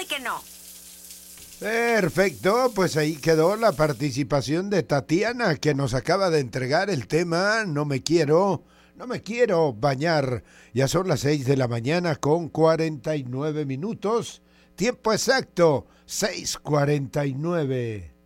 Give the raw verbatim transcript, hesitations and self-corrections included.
que no. Perfecto, pues ahí quedó la participación de Tatiana, que nos acaba de entregar el tema No me quiero, no me quiero bañar. Ya son las seis de la mañana con cuarenta y nueve minutos. Tiempo exacto, seis cuarenta y nueve.